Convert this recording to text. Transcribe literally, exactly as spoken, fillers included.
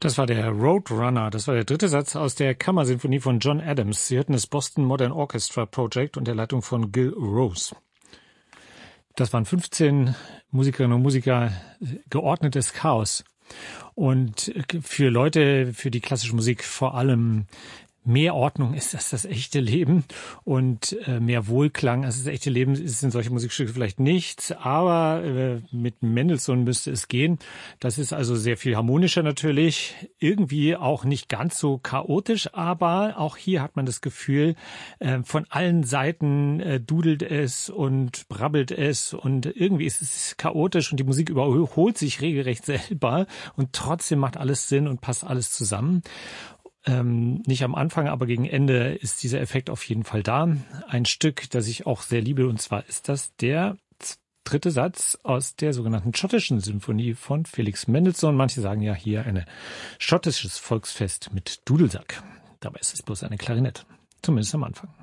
Das war der Roadrunner. Das war der dritte Satz aus der Kammersinfonie von John Adams. Sie hörten das Boston Modern Orchestra Project unter der Leitung von Gil Rose. Das waren fünfzehn Musikerinnen und Musiker, geordnetes Chaos. Und für Leute, für die klassische Musik vor allem mehr Ordnung ist das das echte Leben und äh, mehr Wohlklang als das echte Leben ist in solchen Musikstücke vielleicht nichts, aber äh, mit Mendelssohn müsste es gehen. Das ist also sehr viel harmonischer natürlich, irgendwie auch nicht ganz so chaotisch, aber auch hier hat man das Gefühl, äh, von allen Seiten äh, dudelt es und brabbelt es und irgendwie ist es chaotisch und die Musik überholt sich regelrecht selber und trotzdem macht alles Sinn und passt alles zusammen. Ähm, nicht am Anfang, aber gegen Ende ist dieser Effekt auf jeden Fall da. Ein Stück, das ich auch sehr liebe, und zwar ist das der dritte Satz aus der sogenannten schottischen Symphonie von Felix Mendelssohn. Manche sagen ja hier ein schottisches Volksfest mit Dudelsack. Dabei ist es bloß eine Klarinette, zumindest am Anfang.